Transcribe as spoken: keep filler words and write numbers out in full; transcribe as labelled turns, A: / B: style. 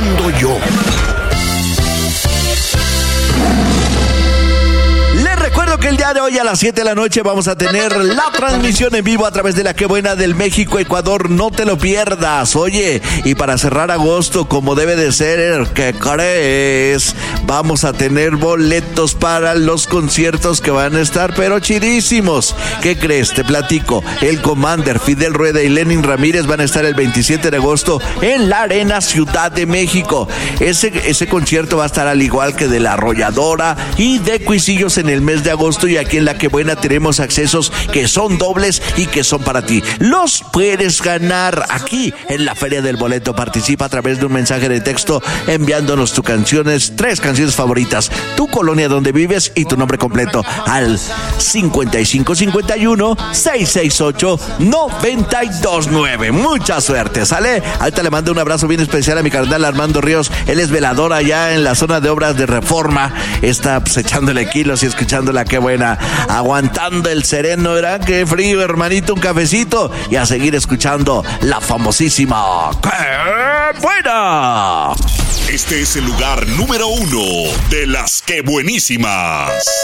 A: mando yo. Recuerdo que el día de hoy a las siete de la noche vamos a tener la transmisión en vivo a través de la Qué Buena del México-Ecuador. No te lo pierdas. Oye, y para cerrar agosto, como debe de ser, ¿qué crees? Vamos a tener boletos para los conciertos que van a estar, pero chidísimos. ¿Qué crees? Te platico. El Commander, Fidel Rueda y Lenin Ramírez van a estar el veintisiete de agosto en la Arena Ciudad de México. Ese, ese concierto va a estar al igual que de La Arrolladora y de Cuisillos en el mes de agosto, y aquí en La Qué Buena tenemos accesos que son dobles y que son para ti. Los puedes ganar aquí en la Feria del Boleto. Participa a través de un mensaje de texto enviándonos tus canciones, tres canciones favoritas, tu colonia donde vives y tu nombre completo al cincuenta y cinco cincuenta y uno, seiscientos sesenta y ocho, noventa y dos nueve. Mucha suerte, ¿sale? Ahorita le mando un abrazo bien especial a mi carnal Armando Ríos. Él es velador allá en la zona de obras de Reforma. Está pues echándole kilos y escuchando La Qué Buena, aguantando el sereno, ¿verdad? Qué frío, hermanito, un cafecito y a seguir escuchando la famosísima Qué Buena.
B: Este es el lugar número uno de las Qué Buenísimas.